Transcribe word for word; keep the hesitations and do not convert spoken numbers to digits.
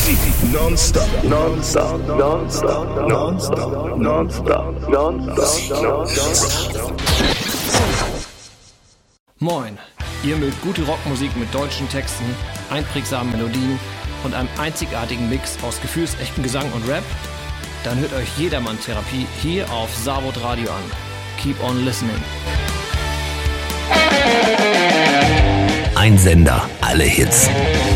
Non-stop, non-stop, non-stop, non-stop, non-stop, non-stop, non-stop. Moin, ihr mögt gute Rockmusik mit deutschen Texten, einprägsamen Melodien und einem einzigartigen Mix aus gefühlsechtem Gesang und Rap? Dann hört euch Jedermann Therapie hier auf Savod Radio an. Keep on listening. Ein Sender, alle Hits.